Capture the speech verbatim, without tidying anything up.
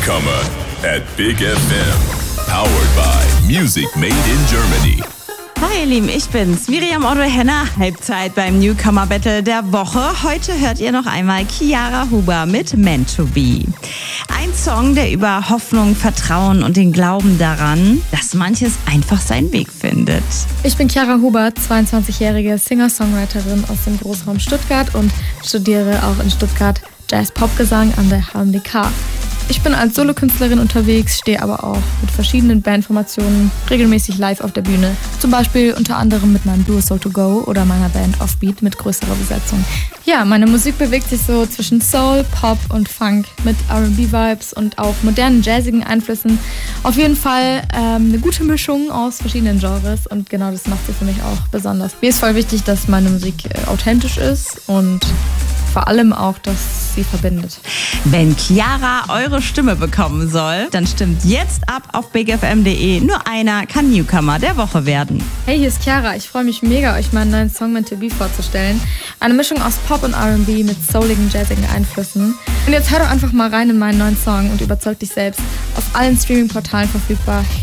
Newcomer at Big F M. Powered by Music Made in Germany. Hi ihr Lieben, ich bin's, Miriam Otto-Henner, Halbzeit beim Newcomer Battle der Woche. Heute hört ihr noch einmal Chiara Huber mit Meant to Be. Ein Song, der über Hoffnung, Vertrauen und den Glauben daran, dass manches einfach seinen Weg findet. Ich bin Chiara Huber, zweiundzwanzigjährige Singer-Songwriterin aus dem Großraum Stuttgart und studiere auch in Stuttgart Jazz-Pop-Gesang an der H M D K. Ich bin als Solokünstlerin unterwegs, stehe aber auch mit verschiedenen Bandformationen regelmäßig live auf der Bühne. Zum Beispiel unter anderem mit meinem Duo Soul to Go oder meiner Band Offbeat mit größerer Besetzung. Ja, meine Musik bewegt sich so zwischen Soul, Pop und Funk mit R and B-Vibes und auch modernen, jazzigen Einflüssen. Auf jeden Fall ähm, eine gute Mischung aus verschiedenen Genres und genau das macht sie für mich auch besonders. Mir ist voll wichtig, dass meine Musik äh, authentisch ist und vor allem auch, dass sie verbindet. Wenn Chiara eure Stimme bekommen soll, dann stimmt jetzt ab auf big f m punkt d e. Nur einer kann Newcomer der Woche werden. Hey, hier ist Chiara. Ich freue mich mega, euch meinen neuen Song Meant to Be vorzustellen. Eine Mischung aus Pop und R and B mit souligen, jazzigen Einflüssen. Und jetzt hör doch einfach mal rein in meinen neuen Song und überzeug dich selbst. Auf allen Streaming-Portalen verfügbar.